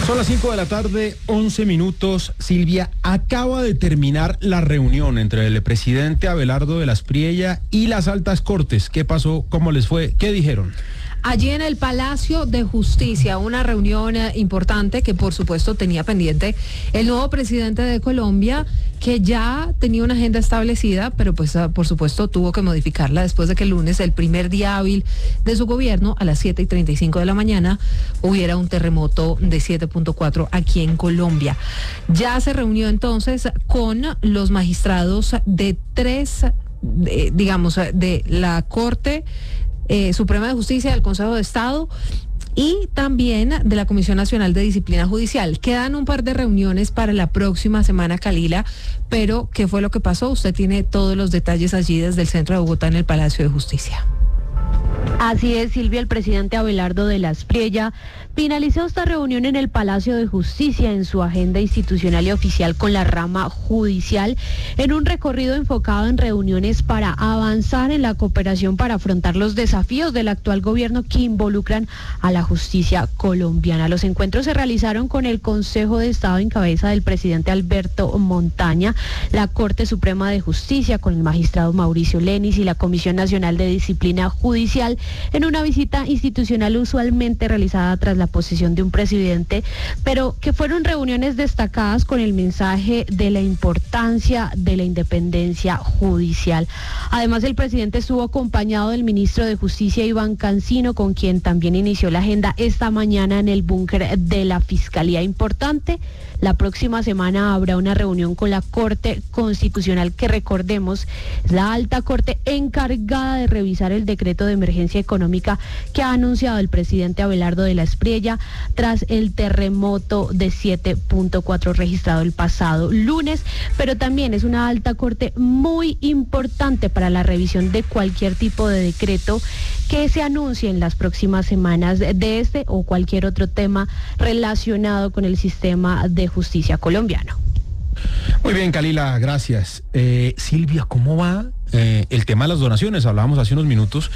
Son las 5 de la tarde, 11 minutos. Silvia, acaba de terminar la reunión entre el presidente Abelardo de la Espriella y las altas cortes. ¿Qué pasó? ¿Cómo les fue? ¿Qué dijeron? Allí en el Palacio de Justicia, una reunión importante que por supuesto tenía pendiente el nuevo presidente de Colombia, que ya tenía una agenda establecida, pero pues por supuesto tuvo que modificarla después de que el lunes, el primer día hábil de su gobierno, a las 7:35 de la mañana, hubiera un terremoto de 7.4 aquí en Colombia. Ya se reunió entonces con los magistrados de de la Corte Suprema de Justicia, del Consejo de Estado y también de la Comisión Nacional de Disciplina Judicial. Quedan un par de reuniones para la próxima semana, Kalila, pero ¿qué fue lo que pasó? Usted tiene todos los detalles allí desde el centro de Bogotá en el Palacio de Justicia. Así es, Silvia, el presidente Abelardo de la Espriella finalizó esta reunión en el Palacio de Justicia en su agenda institucional y oficial con la rama judicial, en un recorrido enfocado en reuniones para avanzar en la cooperación para afrontar los desafíos del actual gobierno que involucran a la justicia colombiana. Los encuentros se realizaron con el Consejo de Estado en cabeza del presidente Alberto Montaña, la Corte Suprema de Justicia con el magistrado Mauricio Lenis y la Comisión Nacional de Disciplina Judicial, en una visita institucional usualmente realizada tras la posesión de un presidente, pero que fueron reuniones destacadas con el mensaje de la importancia de la independencia judicial. Además, el presidente estuvo acompañado del ministro de Justicia, Iván Cancino, con quien también inició la agenda esta mañana en el búnker de la Fiscalía. Importante, la próxima semana habrá una reunión con la Corte Constitucional, que recordemos es la alta corte encargada de revisar el decreto de emergencia económica que ha anunciado el presidente Abelardo de la Espriella tras el terremoto de 7.4 registrado el pasado lunes, pero también es una alta corte muy importante para la revisión de cualquier tipo de decreto que se anuncie en las próximas semanas de este o cualquier otro tema relacionado con el sistema de justicia colombiano. Muy bien, Kalila, gracias. Silvia, ¿cómo va el tema de las donaciones? Hablábamos hace unos minutos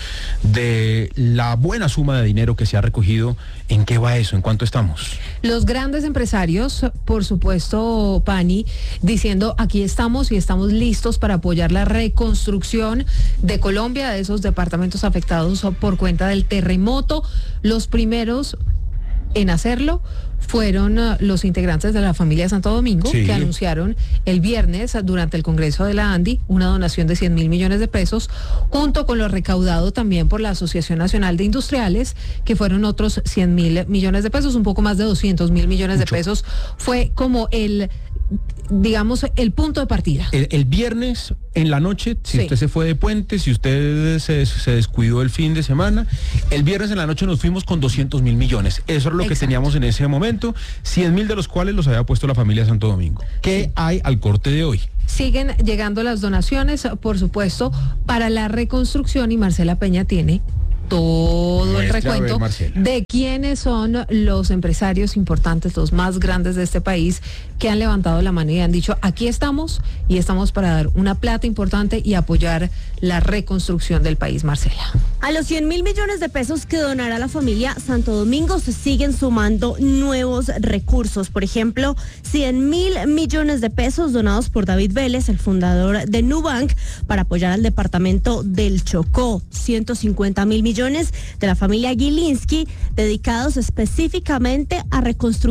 de la buena suma de dinero que se ha recogido. ¿En qué va eso? ¿En cuánto estamos? Los grandes empresarios, por supuesto, Pani, diciendo aquí estamos y estamos listos para apoyar la reconstrucción de Colombia, de esos departamentos afectados por cuenta del terremoto. Los primeros en hacerlo fueron los integrantes de la familia Santo Domingo, sí, que anunciaron el viernes durante el Congreso de la ANDI una donación de 100.000 millones de pesos, junto con lo recaudado también por la Asociación Nacional de Industriales, que fueron otros 100.000 millones de pesos, un poco más de 200.000 millones de pesos. Fue como el punto de partida. El viernes en la noche, si usted se fue de puente, si usted se descuidó el fin de semana, el viernes en la noche nos fuimos con 200.000 millones. Eso es lo que teníamos en ese momento, 100.000 de los cuales los había puesto la familia Santo Domingo. ¿Qué hay al corte de hoy? Siguen llegando las donaciones, por supuesto, para la reconstrucción, y Marcela Peña tiene todo el recuento de quiénes son los empresarios importantes, los más grandes de este país, que han levantado la mano y han dicho aquí estamos, y estamos para dar una plata importante y apoyar la reconstrucción del país. Marcela. A los 100.000 millones de pesos que donará la familia Santo Domingo se siguen sumando nuevos recursos. Por ejemplo, 100.000 millones de pesos donados por David Vélez, el fundador de Nubank, para apoyar al departamento del Chocó. 150.000 millones de la familia Gilinski, dedicados específicamente a reconstruir